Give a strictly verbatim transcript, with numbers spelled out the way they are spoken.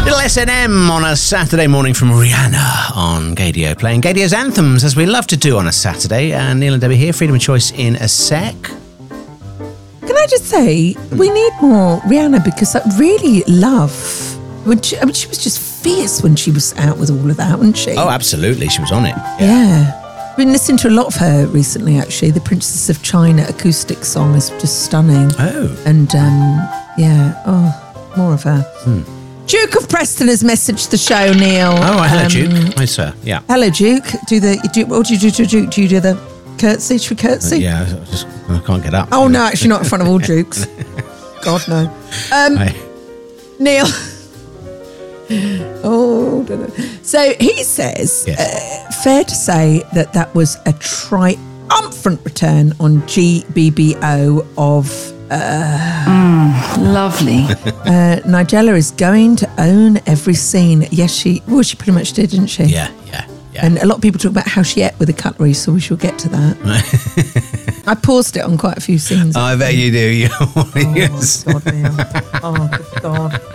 Little S N M on a Saturday morning from Rihanna on Gadio, playing Gadio's anthems as we love to do on a Saturday. And Neil and Debbie here, freedom of choice in a sec. Can I just say, we need more Rihanna because I really love. When she, I mean, she was just fierce when she was out with all of that, wasn't she? Oh, absolutely, she was on it. Yeah. yeah. I've been listening to a lot of her recently, actually. The Princess of China acoustic song is just stunning. Oh. And um, yeah, oh, more of her. Hmm. Duke of Preston has messaged the show, Neil. Oh, hello, um, Duke. Hi, sir. Yeah. Hello, Duke. Do the do, what do you do to Duke? Do you do the curtsy? Should we curtsy? Uh, yeah, I, just, I can't get up. Oh, no, actually not in front of all Dukes. God, no. Um, Hi. Neil. oh, don't know. So he says, Yes. uh, fair to say that that was a triumphant return on G B B O of... Uh, mm, lovely. uh, Nigella is going to own every scene. Yes, she. Well, she pretty much did, didn't she? Yeah, yeah, yeah. And a lot of people talk about how she ate with the cutlery, so we shall get to that. I paused it on quite a few scenes. I bet you do. oh, yes. God, Neil. Oh, good God.